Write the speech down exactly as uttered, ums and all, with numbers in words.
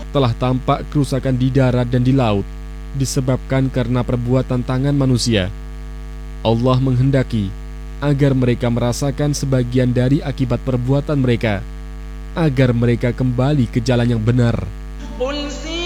telah tampak kerusakan di darat dan di laut disebabkan karena perbuatan tangan manusia. Allah menghendaki agar mereka merasakan sebagian dari akibat perbuatan mereka, agar mereka kembali ke jalan yang benar.